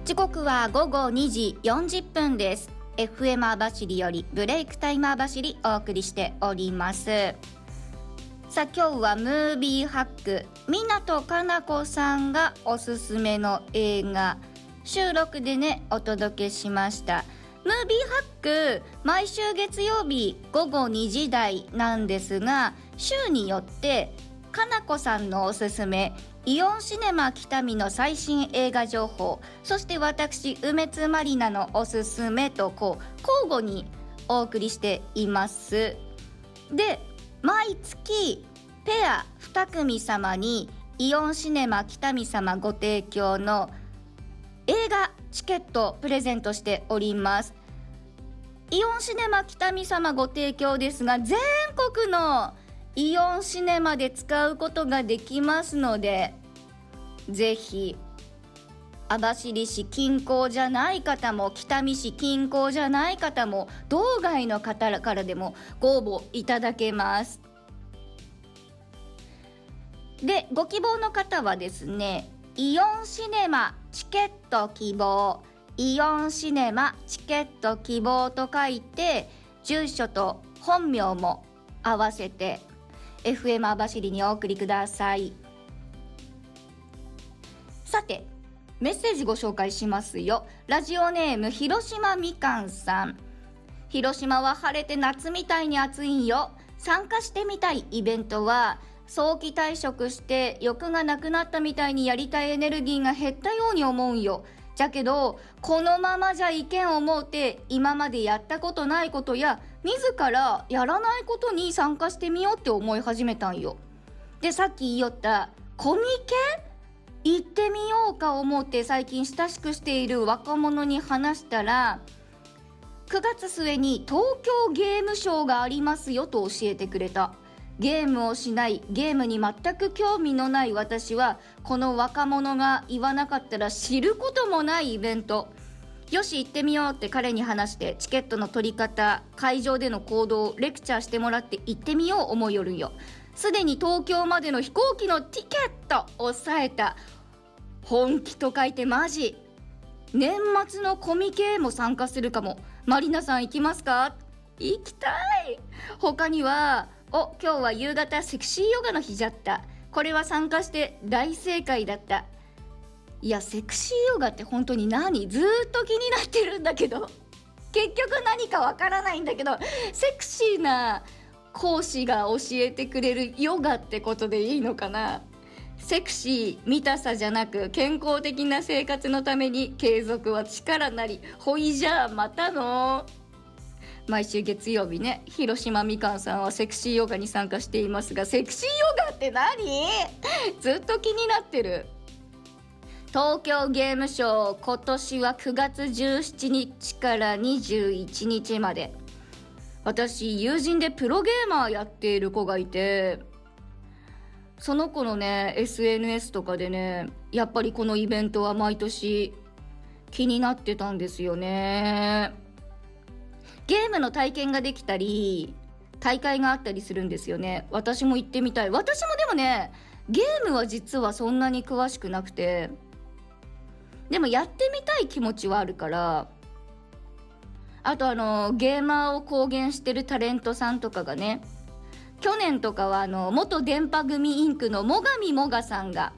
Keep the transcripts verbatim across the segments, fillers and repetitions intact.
時刻はごごにじよんじゅっぷんです。 エフエム 網走よりブレイクタイム網走お送りしております。さあ今日はムービーハック、湊かな子さんがおすすめの映画収録でねお届けしました。ムービーハック毎週月曜日ごごにじ台なんですが、週によってかな子さんのおすすめ、イオンシネマ北見の最新映画情報、そして私梅津まりなのおすすめとこう交互にお送りしています。で毎月ペアに組様にイオンシネマ北見様ご提供の映画チケットプレゼントしております。イオンシネマ北見様ご提供ですが、全国のイオンシネマで使うことができますので、ぜひ網走市近郊じゃない方も北見市近郊じゃない方も道外の方からでもご応募いただけます。でご希望の方はですね、イオンシネマチケット希望、イオンシネマチケット希望と書いて住所と本名も合わせて エフエム 網走にお送りください。さてメッセージご紹介しますよ。ラジオネーム広島みかんさん。広島は晴れて夏みたいに暑いんよ。参加してみたいイベントは早期退職して欲がなくなったみたいにやりたいエネルギーが減ったように思うんよ。じゃけどこのままじゃいけん思うて、今までやったことないことや自らやらないことに参加してみようって思い始めたんよ。でさっき言いよったコミケ行ってみようか思って最近親しくしている若者に話したら、くがつ末に東京ゲームショウがありますよと教えてくれた。ゲームをしない、ゲームに全く興味のない私は、この若者が言わなかったら知ることもないイベント、よし行ってみようって彼に話して、チケットの取り方、会場での行動、レクチャーしてもらって行ってみよう思いよるんよ。すでに東京までの飛行機のティケットを抑えた。本気と書いてマジ。年末のコミケも参加するかも。マリナさん行きますか？行きたい。他にはお、今日は夕方セクシーヨガの日じゃった。これは参加して大正解だった。いやセクシーヨガって本当に何？ずーっと気になってるんだけど結局何かわからないんだけど、セクシーな講師が教えてくれるヨガってことでいいのかな。セクシー見たさじゃなく健康的な生活のために継続は力なり。ほいじゃあまたの。毎週月曜日ね、広島みかんさんはセクシーヨガに参加していますが、セクシーヨガって何？ずっと気になってる。東京ゲームショウ、今年はくがつじゅうしちにちからにじゅういちにちまで。私友人でプロゲーマーやっている子がいて、その子のね エスエヌエス とかでね、やっぱりこのイベントは毎年気になってたんですよね。ゲームの体験ができたり大会があったりするんですよね。私も行ってみたい。私もでもねゲームは実はそんなに詳しくなくて、でもやってみたい気持ちはあるから。あとあのゲーマーを公言してるタレントさんとかがね、去年とかはあの元電波組インクの最上もがさんが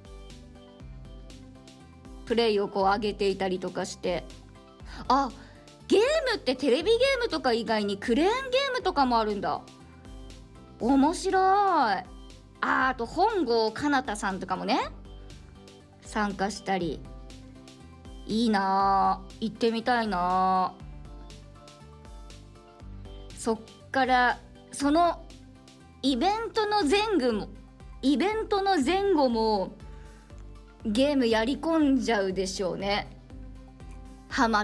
プレイをこう上げていたりとかして、あ、ゲームってテレビゲームとか以外にクレーンゲームとかもあるんだ。面白い。あ, あと本郷奏多さんとかもね参加したり、いいなぁ、行ってみたいなぁ。そっからそのイベントの前後もイベントの前後もゲームやり込んじゃうでしょうね、ハマって。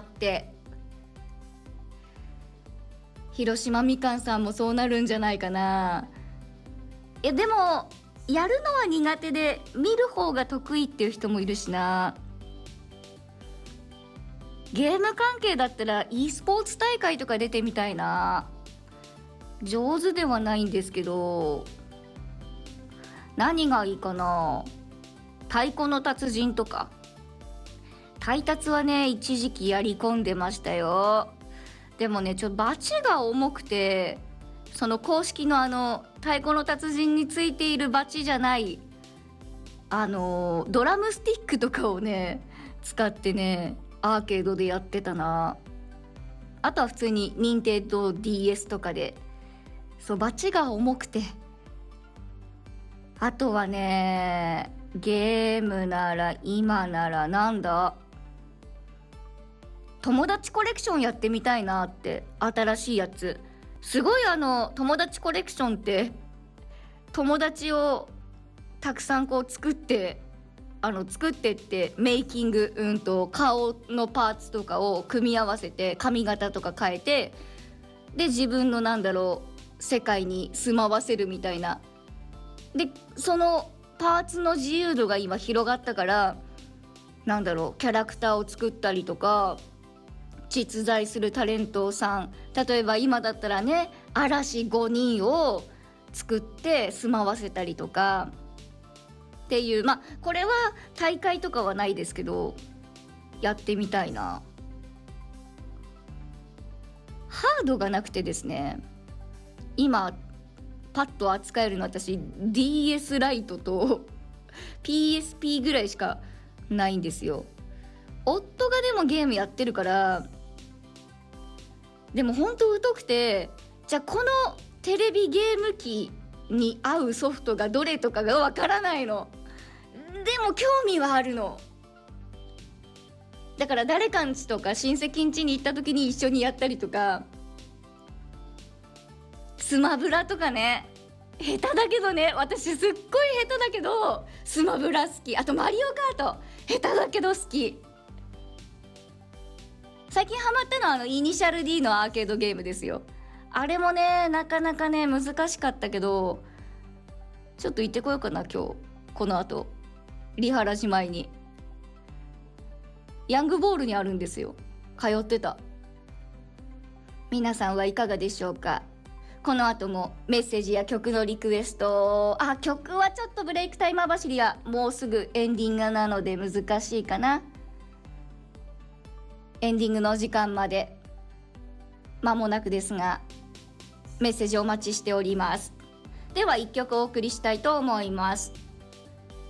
広島みかんさんもそうなるんじゃないかな。いやでもやるのは苦手で見る方が得意っていう人もいるしな。ゲーム関係だったら e スポーツ大会とか出てみたいな。上手ではないんですけど、何がいいかな。太鼓の達人とか。 配達はね一時期やり込んでましたよ。でもねちょっとバチが重くて、その公式のあの太鼓の達人についているバチじゃないあのドラムスティックとかをね使ってねアーケードでやってたな。あとは普通に任天堂 ディーエス とかで、そうバチが重くて。あとはねゲームなら今ならなんだ、友達コレクションやってみたいなって。新しいやつすごい、あの友達コレクションって友達をたくさんこう作ってあの作ってってメイキング、うんと顔のパーツとかを組み合わせて髪型とか変えて、で自分のなんだろう世界に住まわせるみたいな。でそのパーツの自由度が今広がったから、なんだろうキャラクターを作ったりとか、実在するタレントさん、例えば今だったらね嵐ごにんを作って住まわせたりとかっていう、まあこれは大会とかはないですけどやってみたいな。ハードがなくてですね、今パッと扱えるの私 ディーエス ライトと ピーエスピー ぐらいしかないんですよ。夫がでもゲームやってるから、でもほんと疎くて、じゃあこのテレビゲーム機に合うソフトがどれとかがわからないの。でも興味はあるの。だから誰かんちとか親戚んちに行った時に一緒にやったりとか、スマブラとかね、下手だけどね、私すっごい下手だけどスマブラ好き。あとマリオカート下手だけど好き。最近ハマったのはあのイニシャル D のアーケードゲームですよ。あれもねなかなかね難しかったけど、ちょっと行ってこようかな今日この後リハラジ前に。ヤングボールにあるんですよ。通ってた。皆さんはいかがでしょうか。この後もメッセージや曲のリクエスト、あ曲はちょっとブレイクタイマー走りはもうすぐエンディングなので難しいかな。エンディングの時間まで間もなくですが、メッセージお待ちしております。ではいっきょくお送りしたいと思います。